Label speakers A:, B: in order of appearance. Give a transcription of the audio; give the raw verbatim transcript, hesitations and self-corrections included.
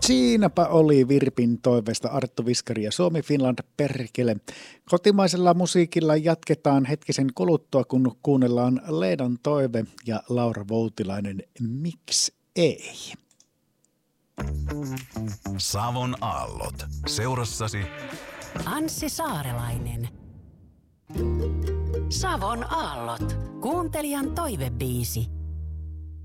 A: Siinäpä oli Virpin toiveesta Arttu Viskari ja Suomi Finland perkele. Kotimaisella musiikilla jatketaan hetkisen kuluttua, kun kuunnellaan Leedan toive ja Laura Voutilainen Miks ei?
B: Savon aallot. Seurassasi
C: Anssi Saarelainen. Savon aallot. Kuuntelijan toivebiisi.